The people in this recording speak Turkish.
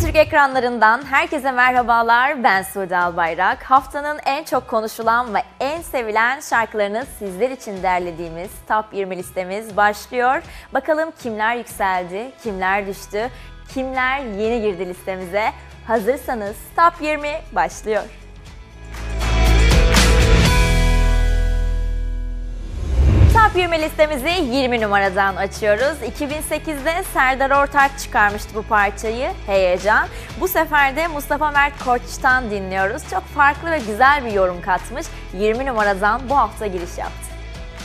Türk ekranlarından herkese merhabalar. Ben Sude Albayrak. Haftanın en çok konuşulan ve en sevilen şarkılarını sizler için derlediğimiz Top 20 listemiz başlıyor. Bakalım kimler yükseldi, kimler düştü, kimler yeni girdi listemize. Hazırsanız Top 20 başlıyor. Top 20 listemizi 20 numaradan açıyoruz. 2008'de Serdar Ortaç çıkarmıştı bu parçayı, Heyecan. Bu sefer de Mustafa Mert Koç'tan dinliyoruz. Çok farklı ve güzel bir yorum katmış. 20 numaradan bu hafta giriş yaptı.